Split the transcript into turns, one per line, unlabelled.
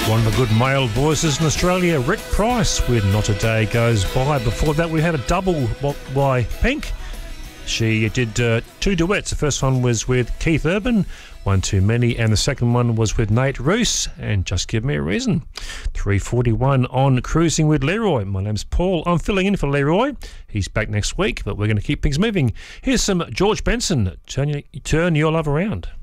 One of the good male voices in Australia, Rick Price, with Not a Day Goes By. Before that, we had a double by Pink. She did two duets. The first one was with Keith Urban, One Too Many, and the second one was with Nate Roos, and Just Give Me a Reason. 3:41 on Cruising with Leroy. My name's Paul. I'm filling in for Leroy. He's back next week, but we're going to keep things moving. Here's some George Benson, Turn Your Love Around.